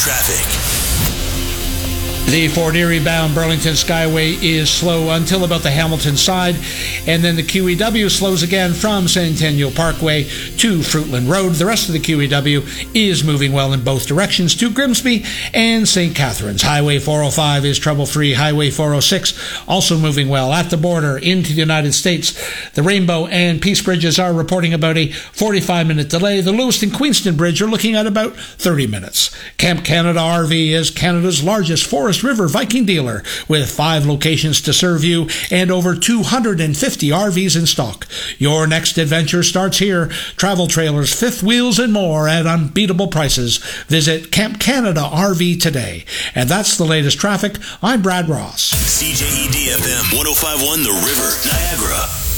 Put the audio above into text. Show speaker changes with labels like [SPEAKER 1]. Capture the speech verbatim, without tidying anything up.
[SPEAKER 1] traffic.
[SPEAKER 2] The Fort Erie bound Burlington Skyway is slow until about the Hamilton side, and then the Q E W slows again from Centennial Parkway to Fruitland Road. The rest of the Q E W is moving well in both directions to Grimsby and Saint Catharines. Highway four oh five is trouble-free. Highway four oh six also moving well at the border into the United States. The Rainbow and Peace Bridges are reporting about a forty-five minute delay. The Lewiston-Queenston Bridge are looking at about thirty minutes. Camp Canada R V is Canada's largest forest River Viking dealer with five locations to serve you and over two hundred fifty R Vs in stock. Your next adventure starts here. Travel trailers, fifth wheels, and more at unbeatable prices. Visit Camp Canada R V today. And that's the latest traffic. I'm Brad Ross.
[SPEAKER 1] C J E D F M one oh five point one The River, Niagara.